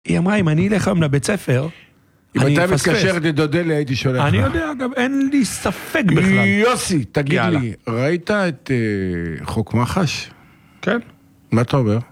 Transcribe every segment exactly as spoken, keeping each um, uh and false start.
היא אמרה, אם אני אלך היום לבית ספר, אם אתה מתקשר לדודלי, הייתי שולח. אני יודע, אגב, אין לי ספק בכלל. יוסי, תגיד לי, ראית את חוק מח"ש? כן. מה אתה אומר?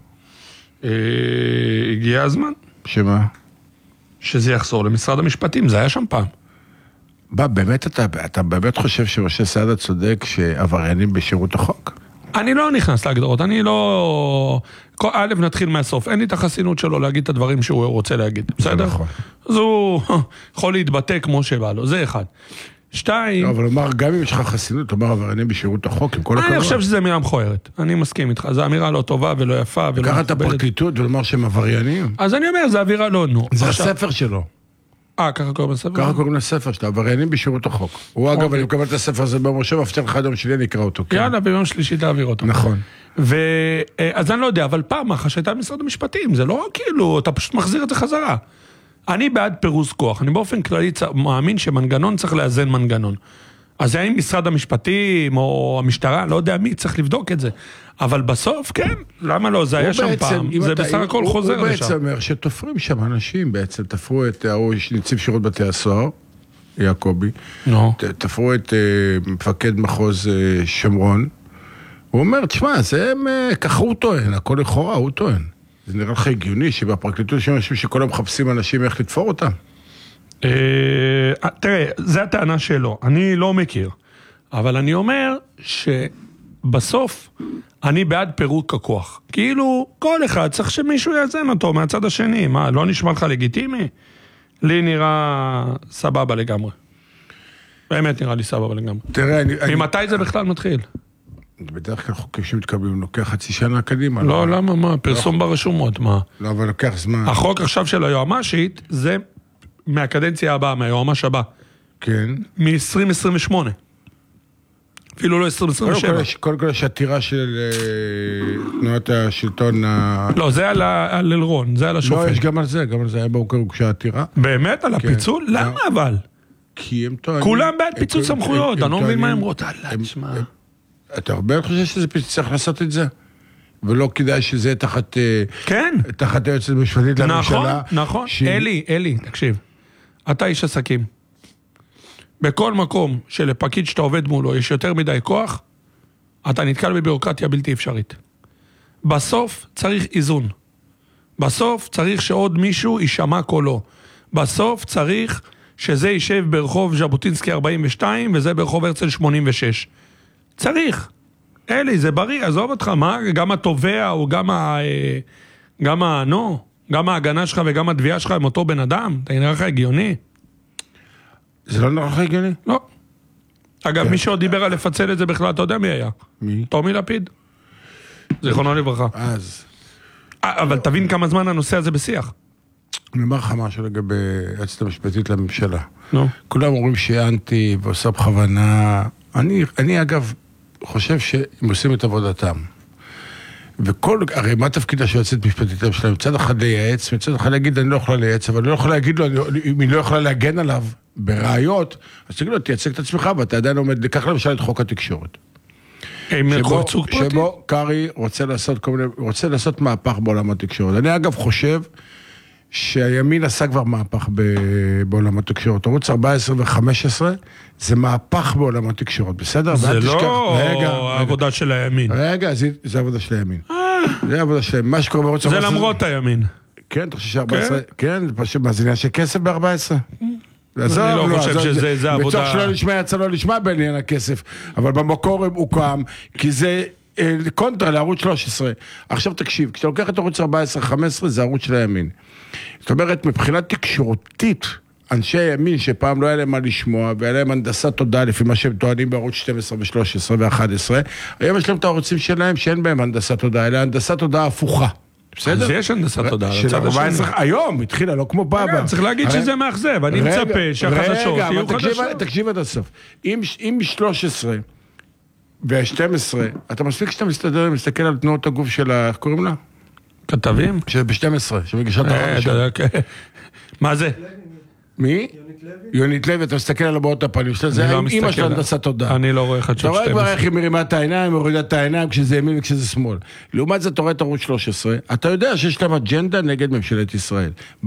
הגיע הזמן. שמה? שזה יחזור למשרד המשפטים, זה היה שם פעם. בא, באמת אתה, אתה באמת חושב שמשה סעדה צודק שעבריינים בשירות החוק? אני לא נכנס להגדרות, אני לא... א', נתחיל מהסוף, אין לי את החסינות שלו להגיד את הדברים שהוא רוצה להגיד, בסדר? נכון. אז הוא יכול להתבטא כמו שבא לו, זה אחד. שתיים... לא, אבל אומר, גם אם יש לך חסינות, אומר עבריינים בשירות החוק, עם כל הכבוד. אני חושב שזה מילה מכוערת, אני מסכים איתך, זו אמירה לא טובה ולא יפה ולא... לקחת את הפרקליטות ולומר שהם עבריינים? אז אני אומר, זה אווירה לא נו. זה הספר שלו. אה, ככה קוראים לספר? ככה קוראים לספר שלו, עבריינים בשירות החוק. הוא אגב, אני מקבל את הספר הזה במושב, מבטיח לך אדם שלי, אני אקרא אותו. יאללה, ביום שלישי תעביר אותו. נכון. אז אני לא יודע, אבל פעם מח"ש הייתה במשרד המשפטים, זה לא כאילו, אתה פשוט מחזיר את זה חזרה. אני בעד פירוס כוח, אני באופן כללי מאמין שמנגנון צריך לאזן מנגנון. אז האם משרד המשפטים או המשטרה, לא יודע מי, צריך לבדוק את זה. אבל בסוף, כן, למה לא? זה היה שם פעם, זה בסך הכל חוזר לשם. הוא בעצם אומר שתופרים שם אנשים, בעצם תפרו את נציב שירות בתי הסוהר, יעקובי, תפרו את מפקד מחוז שומרון, הוא אומר, תשמע, זה ככה הוא טוען, הכל לכאורה הוא טוען. זה נראה לך הגיוני שבפרקליטות יש אנשים שכל הם מחפשים אנשים איך לתפור אותם? תראה, זה הטענה שלו, אני לא מכיר, אבל אני אומר שבסוף אני בעד פירוק הכוח. כאילו כל אחד צריך שמישהו יאזן אותו מהצד השני, מה, לא נשמע לך לגיטימי? לי נראה סבבה לגמרי. באמת נראה לי סבבה לגמרי. תראה, אני... ממתי זה בכלל מתחיל? בדרך כלל חוקים שמתקבלים, לוקח חצי שנה קדימה. לא, למה, מה? פרסום ברשומות, מה? לא, אבל לוקח זמן. החוק עכשיו של היועמ"שית, זה מהקדנציה הבאה, מהיועמ"ש הבא. כן. מ-עשרים עשרים ושמונה. אפילו לא עשרים עשרים ושבע. קודם כל יש עתירה של תנועת השלטון... לא, זה על אלרון, זה על השופט. לא, יש גם על זה, גם על זה היה בוקר הוגשה עתירה. באמת? על הפיצול? למה אבל? כי הם טוענים... כולם בעד פיצול סמכויות, אני לא מבין מה הם רוצים. תשמע... אתה הרבה חושב שזה צריך לעשות את זה? ולא כדאי שזה תחת... כן. תחת היועצת המשפטית לממשלה. נכון, נכון. אלי, אלי, תקשיב. אתה איש עסקים. בכל מקום שלפקיד שאתה עובד מולו יש יותר מדי כוח, אתה נתקל בבירוקרטיה בלתי אפשרית. בסוף צריך איזון. בסוף צריך שעוד מישהו יישמע קולו. בסוף צריך שזה יישב ברחוב ז'בוטינסקי ארבעים ושתיים וזה ברחוב הרצל שמונים ושש. צריך. אלי, זה בריא, עזוב אותך, מה? גם התובע או גם ה... גם ה... נו, גם ההגנה שלך וגם התביעה שלך עם אותו בן אדם, אתה נראה לך הגיוני? זה לא נראה לך הגיוני? לא. אגב, מי שעוד דיבר על לפצל את זה בכלל, אתה יודע מי היה? מי? טומי לפיד. זיכרונו לברכה. אז... אבל תבין כמה זמן הנושא הזה בשיח. אני אומר לך משהו לגבי היועצת המשפטית לממשלה. נו. כולם אומרים שאנטי ועושה בכוונה... אני, אני אגב חושב שהם עושים את עבודתם. וכל, הרי מה תפקידה של יועצת משפטית שלהם? מצד אחד לייעץ, מצד אחד להגיד, אני לא יכולה לייעץ, אבל אני לא יכולה להגיד לו, אם היא לא יכולה להגן עליו בראיות, אז תגיד לו, תייצג את עצמך, ואתה עדיין עומד, לקח למשל את חוק התקשורת. שבו, שבו קרי רוצה לעשות, כל מיני, רוצה לעשות מהפך בעולם התקשורת. אני אגב חושב שהימין עשה כבר מהפך בעולם התקשורת. ערוץ ארבע עשרה ו-חמש עשרה זה מהפך בעולם התקשורת, בסדר? זה לא העבודה של הימין. רגע, זה העבודה של הימין. זה העבודה של הימין. מה שקורה בערוץ ארבע עשרה... זה למרות הימין. כן, אתה חושב ש-ארבע עשרה... כן, זה פשוט מהזיnia של כסף ב-ארבע עשרה. אני לא חושב שזה עבודה... בצורך שלא לשמע יצא לא לשמע בעניין הכסף, אבל במקור הוא קם, כי זה קונטרה לערוץ שלוש עשרה. עכשיו תקשיב, כשאתה לוקח את ערוץ ארבע עשרה חמש עשרה זה ערוץ של הימין. זאת אומרת, מבחינה תקשורתית, אנשי הימין שפעם לא היה להם מה לשמוע, והיה להם הנדסת תודעה לפי מה שהם טוענים בערוץ שתים עשרה ו-שלוש עשרה ו-אחת עשרה, היום יש להם את הערוצים שלהם שאין בהם הנדסת תודעה, אלא הנדסת תודעה הפוכה. בסדר? אז יש הנדסת תודעה. היום התחילה, לא כמו פעם. צריך להגיד שזה מאכזב, אני מצפה שהחדשות יהיו חדשות. תקשיב עד הסוף. אם שלוש עשרה ו-שתים עשרה, אתה מספיק שאתה מסתכל, מסתכל על תנועות הגוף של, איך קוראים לה? כתבים? ב-שתים עשרה, שמגישת החדשה. מה זה? מי? יונית לוי. יונית לוי, אתה מסתכל על הבעות הפנים שלה, זה לא אמא שלה נדסה תודה. אני לא רואה חדשות שתים עשרה. אתה רואה כבר עשרה. איך היא מרימה את העיניים, מורידה את העיניים, כשזה ימין וכשזה שמאל. לעומת זה, אתה רואה את ערוץ שלוש עשרה, אתה יודע שיש להם אג'נדה נגד ממשלת ישראל.